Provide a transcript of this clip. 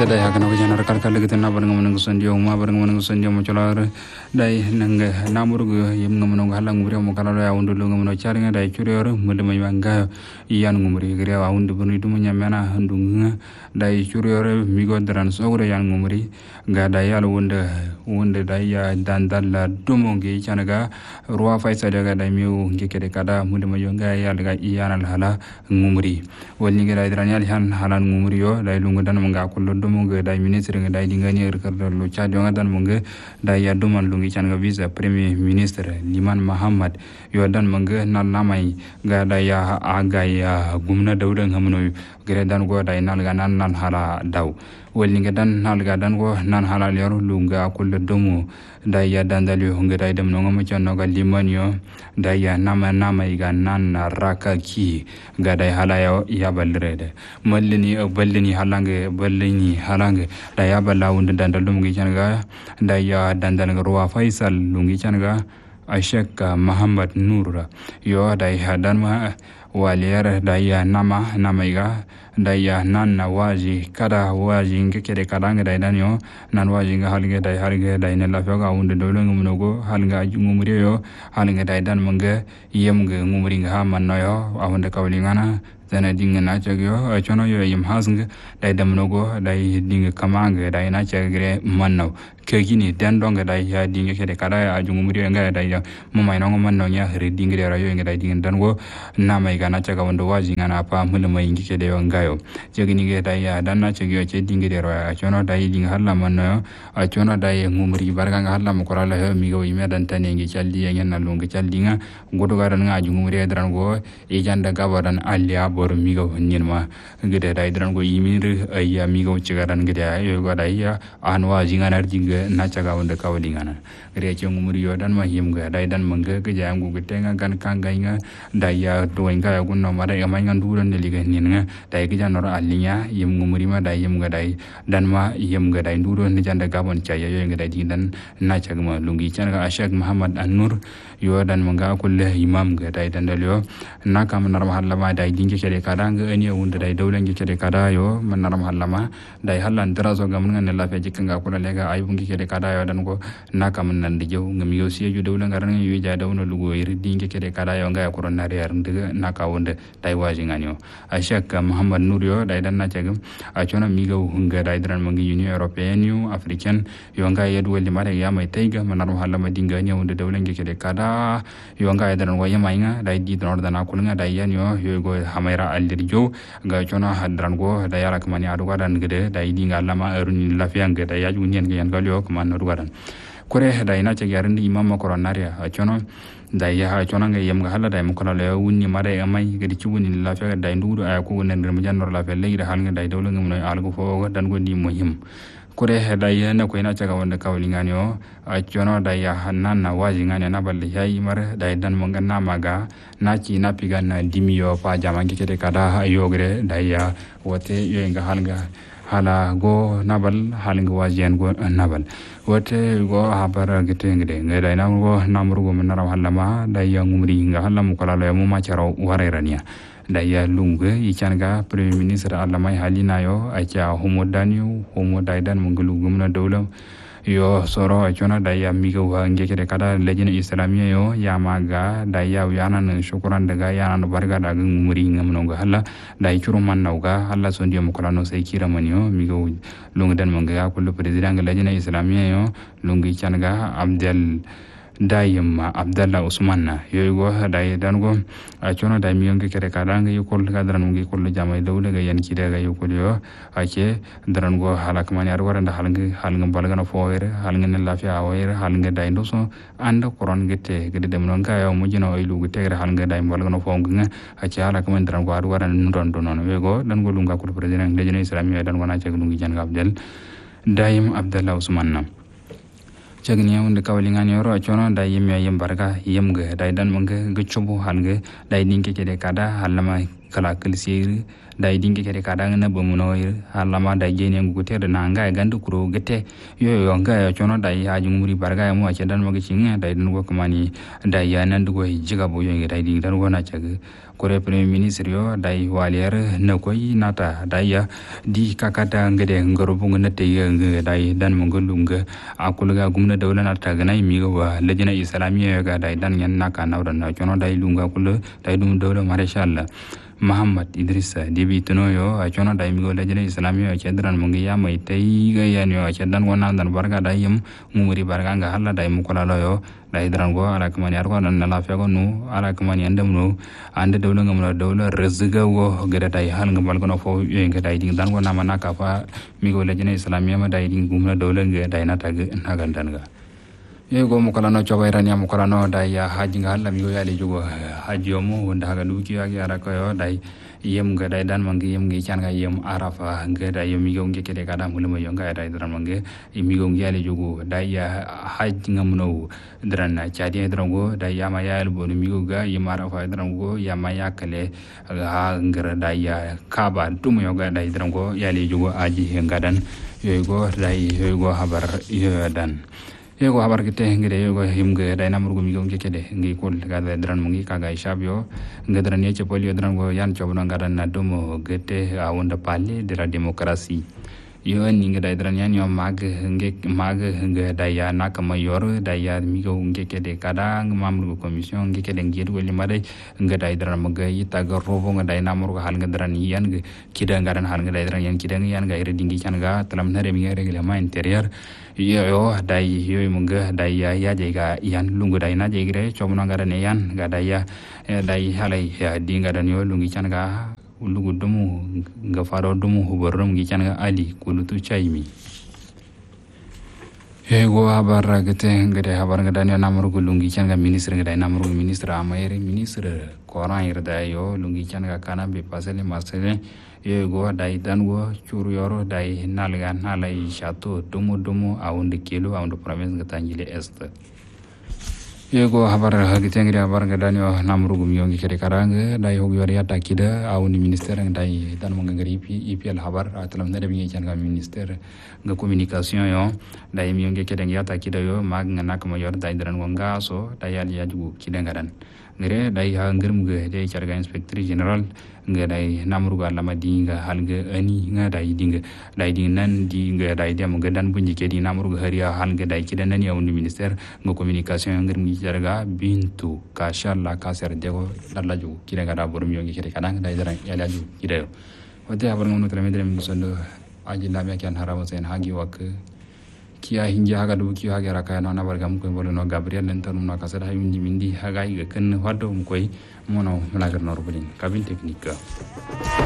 da ya kana wajen har kalkal da na bar ngam sandiyo ma bar ngam sandiyo mo cholar dai nanga namurgo yim ngam no halang ngure mo kala ya undu ngam no charinga dai churiyor mudde may wanga yan ngumri gre wa undu buni dum nyamena handunga dai churiyor migo dran sogre yan ngumri ga dai yal wonde dai ya dandalla dumonge chanaga ruwa faisa daga dai miu ngikede kada mudde may wanga yal ga iyanal hala ngumri woni ngira dran yal han halan ngumri yo dai lungu dan manga kullu dumonge dai ministre dai dingani erkardo lo chadio ngadan monge dai ya duman lungi changa visa premier ministre Liman Muhammad yo dan monge nan namai ga dai ya aga ya gumna dawdan hamno gere dan go dai nan ga nan hala daw woni ngi dan nal ga dan go nan hala yor lunga kullu dumo dai ya dandali honge dai dem no ngam chonno ga Liman yo dai ya namai ga nan raka ki ga dai hala ya balrede ballini halange da ya balla wunda dandal dum gi changa da ya dandal ruwa faisal lungi changa ashek Muhammad Nura yo da ya dan ma waliyar da ya namaiga da ya nan na waji kada waji ngekede kadanga da dan yo nan waji nga halge da ne lafiya ga wunda dole ngumnogo halga ngumri yo halga da dan manga yemge ngumri nga manno yo awunda kawlingana zana dinga na chagyo chono yo yim hasnga dai damnogo dai dinga kamanga dai na chagre manno kegini dan donga dai ya dinga kede kada a jungu muri nga dai ya mumai no manno nya hre dinga rayo nga dai dinga dango na mai ga na chaga wondo waji ngana pa mulmai ngi kede yo ngayo chegini ge dai ya dan na chagyo che dinga rayo chono dai dinga halla manno a chono dai ngumuri barga nga halla mo korala he mi go ime dan tane ngi chaldi ngena lunga chaldi nga godo garan nga jungu muri drango e janda gabadan alya bor migo nyinma gede dai dran go yimir ayya migo cigaran gede ayo go dai ya anwa jingana jinga na caga wonde kawlingana gede ci ngumuri yo dan ma yim ga dai dan manga ge jam go gete nga gan kanga nga dai ya do nga ya gunno ma dai ma ngan duran de liga ninga dai ge janor allinya yim ngumuri ma dai yim ga dai dan ma yim ga dai duro ni janda gabon caya yo nga dai dan na caga ma lungi canga Ashek Muhammad An-Nur yo dan manga kulle imam ga dai dan dalyo na kam nar mahalla ma dai dinge kede kada nga eni wunda dai dawlan gi kede kada yo manaram hallama dai hallan darazo gam nga la fe jikanga kula lega ay bungi kede kada yo dan go nakam nan de jew ngam yo sieju dawlan ngaran yo ja dawno lugo yiri dinge kede kada yo nga ko ron nare yar ndiga naka wunda dai waji nganyo Ashek Muhammad Nur yo dai dan na cegam a chona miga hunga dai dran mangi Union European yo African yo nga yedu wali mare ya mai taiga manaram hallama dinga ni wunda dawlan gi kede kada yo nga dran go yama nga dai di dron dan akul nga dai yan yo go hamaira aldirjo ga chona hadran go da yara kamani adu gadan gede da idi ngallama eruni lafiyan gede ya junien ge yan galyo kaman adu gadan kore da ina ce garin di imam makoronaria a chono da ya chona ga yem ga hala da mu kala le wunni mare amai gedi ci wunni lafiya da nduru ay ko wonen der mu jannor lafiya le da halnga da dawlo ngam no algo fo dan go di muhim kore da ya na ko ina ce ga wanda kawli ngani o a chono da ya hannan na waji ngani na balle yayi mar da dan mo ganna maga na ci na piga na dimiyo pa jamangi kede kada yogre da ya wote yo nga halga hala go nabal halga wajian go nabal wote go habara gete ngede ngeda na go namru go menaram halama da ya ngumri nga halam ko la mo ma charo warerania da ya lungue ichanga premier ministre alamai halina yo acha homodaniu homodaidan mungulu gumna dawla yo soro chona da ya migo wa ngeke kada lejina islamia yo ya maga da ya yana na shukran daga yana no barga daga ngumuri ngamno ga hala da churu man nauga hala so ndiyo mukolano sai kira manyo migo lungu dan manga kullu president ga lejina islamia yo lungu changa Abdel dayim Abdallah Usman na yoygo day dango a chono day mi yonge kere kadanga yukol kadran ngi kullu jamay dawle ga yan ki daga yukol yo ake drango halak mani ar waranda halnga balga no foere halnga ne lafiya awere halnga day ndoso anda koron gete gede dem non ga yo mujino ay lugu tegre halnga day balga no fonga ake halak man drango ar waranda ndon don non yoygo dango lunga kullu president lejene islami dango na ceg lungi jan Abdel dayim Abdallah Usman na chagni wonde kawlingani yoro chono da yemme barga yemga dai dan manga gchubu halga dai ninke kede kada halama kala kalsir dai dinge kede kadang na bomuno alama dai jeni ngute da nanga gandu kuro gete yo nga chono dai haji muri barga mu a cedan magi cinga dai dun go kamani dai ya nan dugo jiga bo yo dai di dan wona caga kore premier ministre yo dai walier na koy nata dai ya di kakata ngede ngoro bunga na te dai dan mongolunga akuluga gumna dawla na taga na mi wa lejina islamiyya ga dai dan yan naka nawda na chono dai lunga kulu dai dum dawla marshal Muhammad Idrissa Debi Tunoyo a chono dai mi go lejina islamiyya cedran mongi ya mai tai ga yan yo cedan wona dan barga dai yam ngumuri barga nga halla dai mu kola yo dai dran go ala kamani ar ko nan la fe go nu ala kamani andam nu ande dawla ngam dawla rezga go gada dai hal ngam balgono fo ye ga dai ding dan go na manaka fa mi go lejina islamiyya ma dai ding gumna dawla ga dai na tag na gandan ga ye go mu kala no choba irani mu kala no dai ya haji nga halla mi go yali jogo haji mo wonda ga du ki ya ara ko yo dai yem ga dai dan mangi yem gi chan ga yem arafa ga dai yem mi go ngi kede kada mulmo yo ga dai dran mangi mi go ngi yali jogo dai ya haji ngam no dran na chadi dran go dai ya ma ya el bo mi go ga yem arafa dran go ya ma ya kale ha ngar dai ya kaba tum yo ga dai dran go yali jogo aji ga dan yo go dai yo go habar yo dan yego habar kite ngire yego himge dai namurgo mi gonge kede ngi kol ga dran mungi kaga ishabyo ngadran ye polio dran go yan chobno ngaran na domo gete awonda palle dira demokrasi yo ni ngadai dran yan yo mag nge dai ya nakama yor dai ya mi gonge kede kada mamurgo commission ngi kede ngiru weli made ngadai dran maga yita ga robo ngadai namurgo hal ngadran yan kida ngaran hal ngadai dran yan kida yan ga ire dingi kan ga talam nare mi ngare gele ma interior yo dai yo munga dai ya jega yan lungu dai na jegre chomno ngara ne yan ga dai ya dai halai ya dinga dan yo lungi chan ga lugu dumu ga faro dumu huborum gi chan ga ali kulutu chaimi go habar gete ngade habar ngadan yo namur lungi chan ga ministre ngada namur ministre amayre ministre koran irda yo lungi chan ga kana be pasale masale go dai dan go churu yoro dai nalga nalai shato dumu awunde kilo awunde province ga tanjile est go habar hagite ngri habar ngadan yo namru gum yongi kede karanga dai hogi yori ata kida awundi minister dai dan mo ngari ipl habar atalam nade bi ngi ga minister ga communication yo dai mi yongi kede ngi ata kida yo mag ngana ko yor dai dran go ngaso dai ali yajugo kida ngadan ngere dai ha ngirum ge dai charga inspector general nga dai namru ga lama dinga halga ani nga dai dinga nan dinga dai dem ga dan bunji ke di namru ga hariya halga dai kidan nan ya undi minister ngo communication ngir mi jarga bintu ka shalla ka ser dego dalla ju kidan ga da borum yongi kede kadang dai daran ya laju kidayo wate habar ngono tremedre mi sondo aji lamya kan harawo sen hagi wak kiya hinja haga du kiya haga raka na bargam ko bolo no gabriel lenton no kasada hayundi mindi haga iga ken wado ko mono mlagar no rubulin kabin teknika